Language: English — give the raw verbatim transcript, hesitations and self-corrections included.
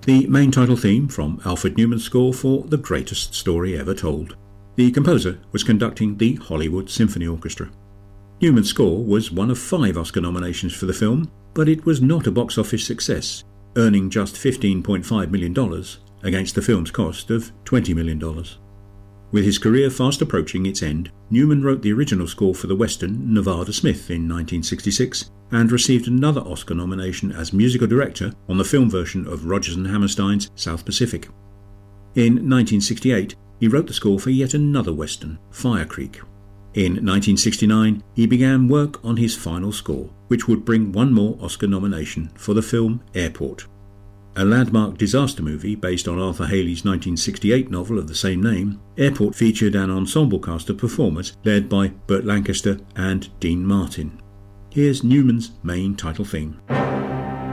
the main title theme from Alfred Newman's score for The Greatest Story Ever Told. The composer was conducting the Hollywood Symphony Orchestra. Newman's score was one of five Oscar nominations for the film, but it was not a box office success, earning just fifteen point five million dollars against the film's cost of twenty million dollars. With his career fast approaching its end, Newman wrote the original score for the western Nevada Smith in nineteen sixty-six and received another Oscar nomination as musical director on the film version of Rodgers and Hammerstein's South Pacific. In nineteen sixty-eight, he wrote the score for yet another western, Fire Creek. In nineteen sixty-nine, he began work on his final score, which would bring one more Oscar nomination for the film Airport. A landmark disaster movie based on Arthur Haley's nineteen sixty-eight novel of the same name, Airport featured an ensemble cast of performers led by Burt Lancaster and Dean Martin. Here's Newman's main title theme.